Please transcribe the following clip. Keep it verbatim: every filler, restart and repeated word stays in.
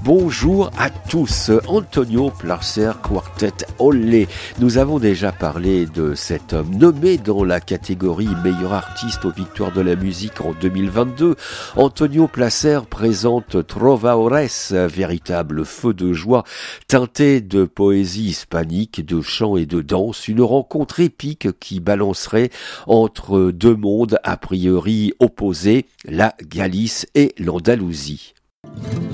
Bonjour à tous, Antonio Placer Quartet Olé. Nous avons déjà parlé de cet homme nommé dans la catégorie meilleur artiste aux Victoires de la musique en deux mille vingt-deux. Antonio Placer présente Trova Ores, véritable feu de joie, teinté de poésie hispanique, de chant et de danse, une rencontre épique qui balancerait entre deux mondes a priori opposés, la Galice et l'Andalousie.